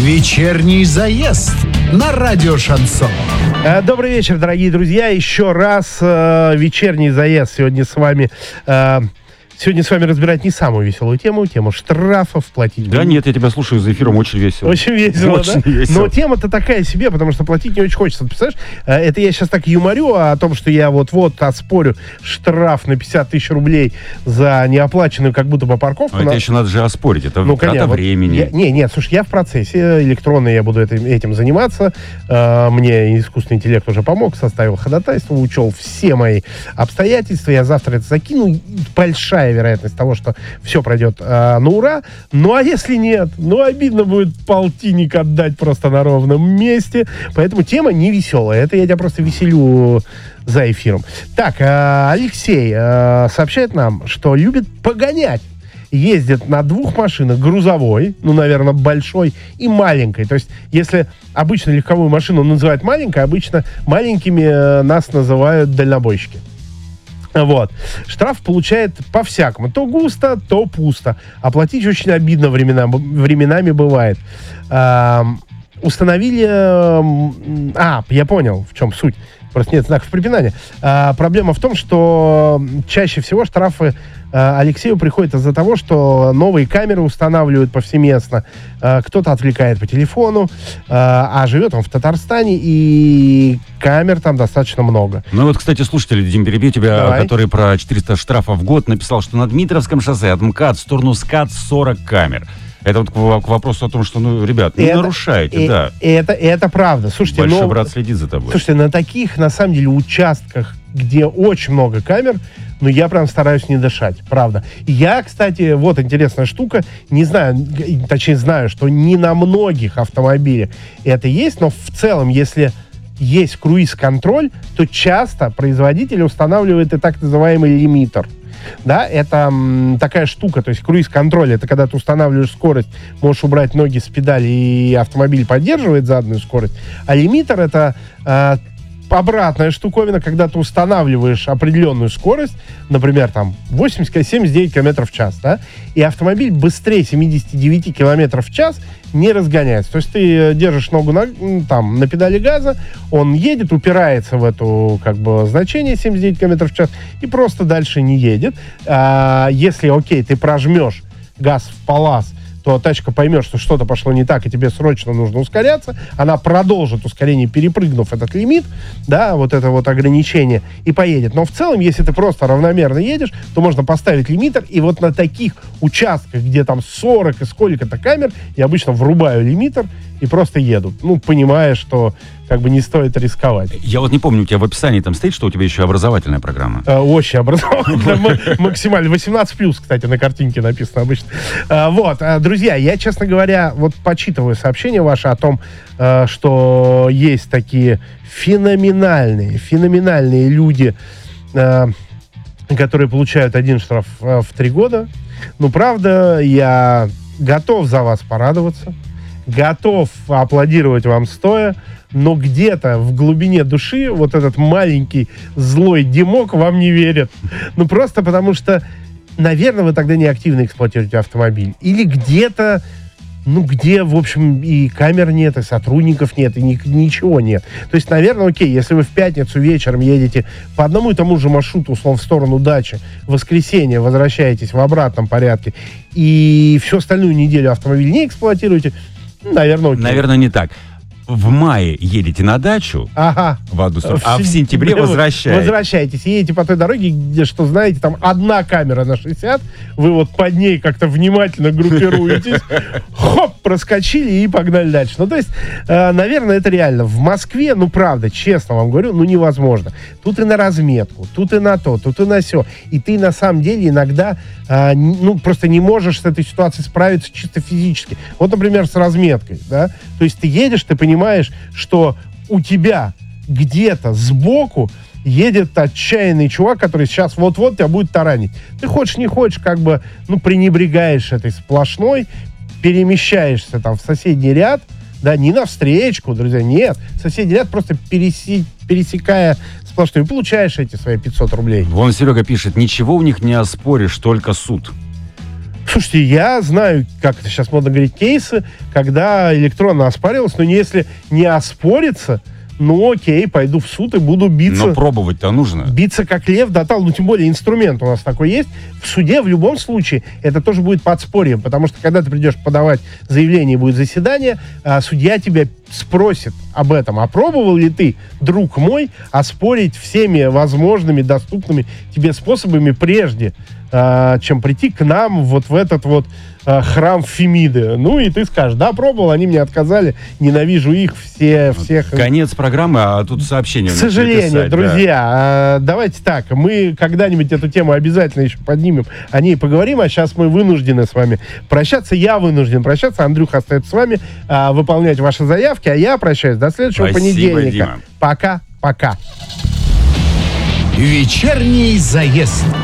Вечерний заезд на радио Шансон. Добрый вечер, дорогие друзья. Еще раз вечерний заезд. Сегодня с вами разбирать не самую веселую тему штрафов платить. Да нет, я тебя слушаю за эфиром, очень весело. Очень весело, очень да? весело. Но тема-то такая себе, потому что платить не очень хочется. Ты представляешь, это я сейчас так юморю о том, что я вот-вот оспорю штраф на 50 тысяч рублей за неоплаченную как будто бы парковку. Но это еще надо же оспорить, это трата времени. Нет, слушай, я в процессе электронный, я буду этим заниматься. Мне искусственный интеллект уже помог, составил ходатайство, учел все мои обстоятельства. Я завтра это закину. Большая вероятность того, что все пройдет на ура. Ну, а если нет? Ну, обидно будет полтинник отдать просто на ровном месте. Поэтому тема не веселая. Это я тебя просто веселю за эфиром. Так, Алексей сообщает нам, что любит погонять. Ездит на двух машинах, грузовой, ну, наверное, большой и маленькой. То есть, если обычно легковую машину называют маленькой, обычно маленькими нас называют дальнобойщики. Вот. Штраф получает по-всякому. То густо, то пусто. Оплатить очень обидно временами бывает. Установили... я понял, в чем суть. Просто нет знаков препинания. Проблема в том, что чаще всего штрафы Алексею приходят из-за того, что новые камеры устанавливают повсеместно. Кто-то отвлекает по телефону, а живет он в Татарстане, и камер там достаточно много. Ну вот, кстати, слушатель, Дим, перебью тебя, Давай. который про 400 штрафов в год написал, что на Дмитровском шоссе от МКАД в сторону СКАД 40 камер. Это вот к вопросу о том, что, ребят, не нарушайте, да. Это правда. Слушайте, большой брат следит за тобой. Слушайте, на таких, на самом деле, участках, где очень много камер, я прям стараюсь не дышать, правда. Я, кстати, вот интересная штука, не знаю, точнее знаю, что не на многих автомобилях это есть, но в целом, если есть круиз-контроль, то часто производитель устанавливает и так называемый лимитер. Да, это такая штука, то есть круиз-контроль, это когда ты устанавливаешь скорость, можешь убрать ноги с педали, и автомобиль поддерживает заданную скорость, а лимитер это обратная штуковина, когда ты устанавливаешь определенную скорость, например, там 79 км в час, да, и автомобиль быстрее 79 км в час не разгоняется. То есть ты держишь ногу на педали газа, он едет, упирается в эту значение 79 км в час и просто дальше не едет. Если, ты прожмешь газ в палас, то тачка поймет, что что-то пошло не так, и тебе срочно нужно ускоряться, она продолжит ускорение, перепрыгнув этот лимит, да, вот это вот ограничение, и поедет. Но в целом, если ты просто равномерно едешь, то можно поставить лимитер, и вот на таких участках, где там 40 и сколько-то камер, я обычно врубаю лимитер и просто еду, понимая, что не стоит рисковать. Я вот не помню, у тебя в описании там стоит, что у тебя еще образовательная программа? Очень образовательная, максимально. 18+, кстати, на картинке написано обычно. Вот, друзья, я, честно говоря, почитываю сообщения ваши о том, что есть такие феноменальные люди, которые получают один штраф в 3 года. Правда, я готов за вас порадоваться, готов аплодировать вам стоя, но где-то в глубине души вот этот маленький злой Димок вам не верит. Просто потому что, наверное, вы тогда неактивно эксплуатируете автомобиль. Или где-то, где, в общем, и камер нет, и сотрудников нет, и ничего нет. То есть, наверное, если вы в пятницу вечером едете по одному и тому же маршруту, условно, в сторону дачи, в воскресенье возвращаетесь в обратном порядке, и всю остальную неделю автомобиль не эксплуатируете, наверное, окей. Наверное, не так. В мае едете на дачу в одну сторону, а в сентябре возвращаетесь. Едете по той дороге, где, что знаете, там одна камера на 60, вы под ней как-то внимательно группируетесь, хоп, проскочили и погнали дальше. То есть, наверное, это реально. В Москве, правда, честно вам говорю, невозможно. Тут и на разметку, тут и на то, тут и на сё. И ты, на самом деле, иногда просто не можешь с этой ситуацией справиться чисто физически. Вот, например, с разметкой, да. То есть ты едешь, ты понимаешь, что у тебя где-то сбоку едет отчаянный чувак, который сейчас вот-вот тебя будет таранить. Ты хочешь, не хочешь, пренебрегаешь этой сплошной, перемещаешься в соседний ряд, да, не навстречку, друзья, нет. Соседний ряд просто пересекая сплошную, и получаешь эти свои 500 рублей. Вон Серега пишет, ничего у них не оспоришь, только суд. Слушайте, я знаю, как это сейчас модно говорить, кейсы, когда электронно оспаривалось, но если не оспорится, ну окей, пойду в суд и буду биться. Но пробовать-то нужно. Биться как лев дотал, ну тем более инструмент у нас такой есть. В суде в любом случае это тоже будет подспорьем, потому что когда ты придешь подавать заявление, будет заседание, судья тебя спросит об этом. А пробовал ли ты, друг мой, оспорить всеми возможными, доступными тебе способами прежде, чем прийти к нам вот в этот вот храм Фемиды. Ну и ты скажешь, да, пробовал, они мне отказали, ненавижу их всех. Конец программы, а тут сообщение. К сожалению, друзья, давайте так, мы когда-нибудь эту тему обязательно еще поднимем, о ней поговорим, а сейчас мы вынуждены с вами прощаться. Я вынужден прощаться, Андрюха остается с вами, выполнять ваши заявки, а я прощаюсь до следующего понедельника. Дима. Пока. Вечерний заезд.